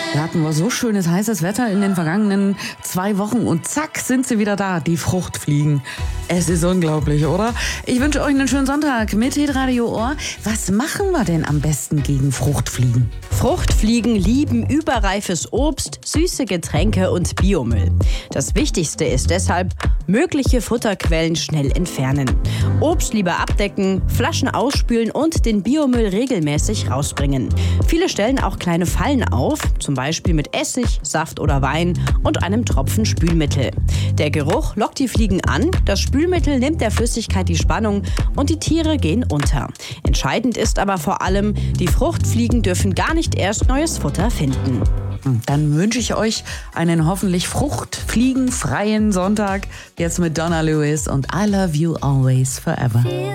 Da hatten wir so schönes, heißes Wetter in den vergangenen 2 Wochen und zack, sind sie wieder da, die Fruchtfliegen. Es ist unglaublich, oder? Ich wünsche euch einen schönen Sonntag mit Hitradio Ohr. Was machen wir denn am besten gegen Fruchtfliegen? Fruchtfliegen lieben überreifes Obst, süße Getränke und Biomüll. Das Wichtigste ist deshalb, mögliche Futterquellen schnell entfernen. Obst lieber abdecken, Flaschen ausspülen und den Biomüll regelmäßig rausbringen. Viele stellen auch kleine Fallen auf, zum Beispiel mit Essig, Saft oder Wein und einem Tropfen Spülmittel. Der Geruch lockt die Fliegen an, das Spülmittel nimmt der Flüssigkeit die Spannung und die Tiere gehen unter. Entscheidend ist aber vor allem, die Fruchtfliegen dürfen gar nicht erst neues Futter finden. Dann wünsche ich euch einen hoffentlich fruchtfliegenfreien Sonntag. Jetzt mit Donna Lewis und I Love You Always Forever.